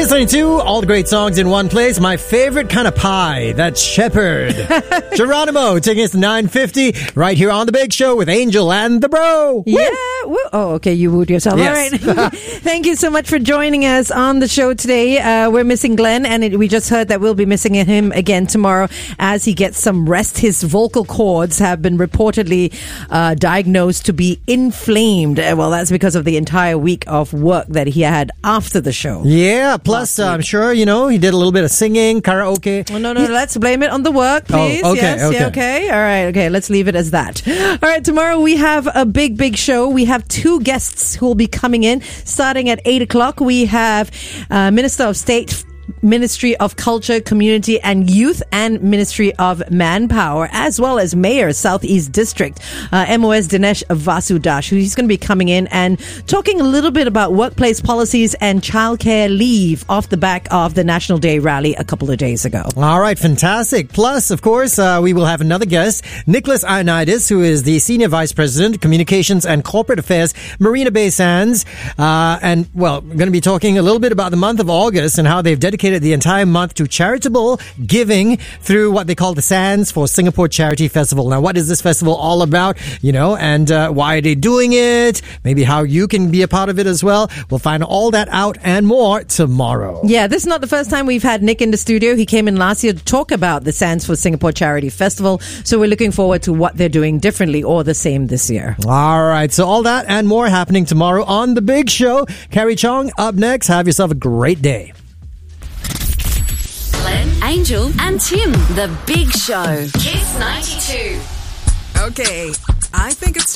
listening to all the great songs in one place. My favorite kind of pie, that's Shepherd. Geronimo taking us to 9:50 right here on The Big Show with Angel and the Bro. Yeah. Woo. Oh, okay. You wooed yourself. Yes. All right. Thank you so much for joining us on the show today. We're missing Glenn, and we just heard that we'll be missing him again tomorrow as he gets some rest. His vocal cords have been reportedly diagnosed to be inflamed. Well, that's because of the entire week of work that he had after the show. Yeah, plus I'm sure, he did a little bit of singing, karaoke. Oh, no, let's blame it on the work, please. Oh, okay, yes, okay. Yeah, okay. All right, okay, let's leave it as that. All right, tomorrow we have a big show. We have 2 guests who will be coming in. Starting at 8 o'clock, we have Minister of State, Ministry of Culture, Community and Youth, and Ministry of Manpower, as well as Mayor, Southeast District, MOS Dinesh Vasudash. He's going to be coming in and talking a little bit about workplace policies and childcare leave off the back of the National Day rally a couple of days ago. All right, fantastic. Plus, of course, we will have another guest, Nicholas Ioannidis, who is the Senior Vice President, Communications and Corporate Affairs, Marina Bay Sands. And, well, we're going to be talking a little bit about the month of August and how they've dedicated the entire month to charitable giving through what they call the Sands for Singapore Charity Festival. Now, what is this festival all about, and why are they doing it? Maybe how you can be a part of it as well. We'll find all that out and more tomorrow. Yeah, this is not the first time we've had Nick in the studio. He came in last year to talk about the Sands for Singapore Charity Festival. So we're looking forward to what they're doing differently or the same this year. All right, so all that and more happening tomorrow on The Big Show. Carrie Chong up next. Have yourself a great day. Glenn, Angel, and Tim. The Big Show. Kiss 92. Okay, I think it's